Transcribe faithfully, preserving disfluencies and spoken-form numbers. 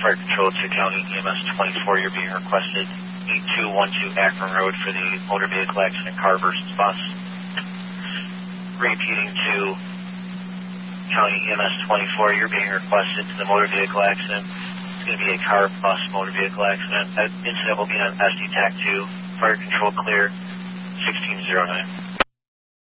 Fire Control to County E M S twenty-four, you're being requested eight two one two Akron Road for the motor vehicle accident, car versus bus. Repeating to County E M S twenty-four, you're being requested to the motor vehicle accident. It's going to be a car bus motor vehicle accident. That incident will be on S D TAC two. Fire Control clear, sixteen oh nine.